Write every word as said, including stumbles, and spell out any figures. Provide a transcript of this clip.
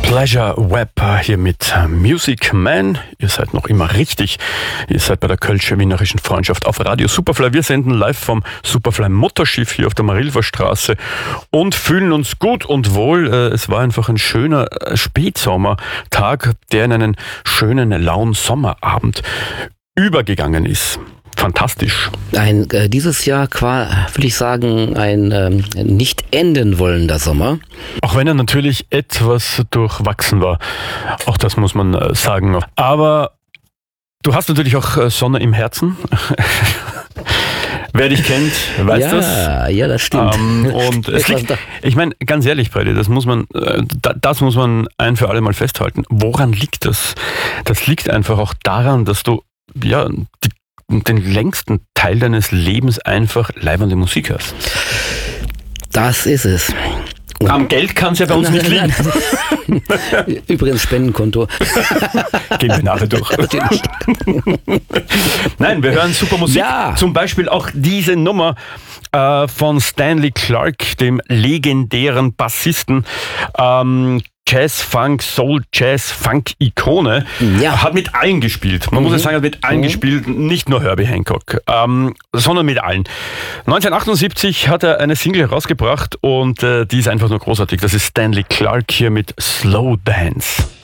Pleasure Web hier mit Music Man. Ihr seid noch immer richtig. Ihr seid bei der Kölsche-Wienerischen Freundschaft auf Radio Superfly. Wir senden live vom Superfly-Mutterschiff hier auf der Marilfer Straße und fühlen uns gut und wohl. Es war einfach ein schöner Spätsommertag, der in einen schönen, lauen Sommerabend übergegangen ist. Fantastisch. Ein, äh, dieses Jahr war, würde ich sagen, ein ähm, nicht enden wollender Sommer. Auch wenn er natürlich etwas durchwachsen war. Auch das muss man äh, sagen. Aber du hast natürlich auch äh, Sonne im Herzen. Wer dich kennt, weiß ja, das. Ja, ja, das stimmt. Ähm, und es liegt, ich meine, ganz ehrlich, Brady, das muss man, äh, das muss man ein für alle Mal festhalten. Woran liegt das? Das liegt einfach auch daran, dass du ja die den längsten Teil deines Lebens einfach leibende Musik hörst. Das ist es. Und am Geld kann es ja bei uns nicht liegen. Übrigens Spendenkonto. Gehen wir nachher durch. Nein, wir hören super Musik. Ja. Zum Beispiel auch diese Nummer äh, von Stanley Clarke, dem legendären Bassisten. Ähm, Jazz, Funk, Soul, Jazz, Funk-Ikone, ja. Hat mit allen gespielt. Man mhm. muss ja sagen, er hat mit allen mhm. gespielt, nicht nur Herbie Hancock, ähm, sondern mit allen. neunzehnhundertachtundsiebzig hat er eine Single herausgebracht und äh, die ist einfach nur großartig. Das ist Stanley Clarke hier mit Slow Dance.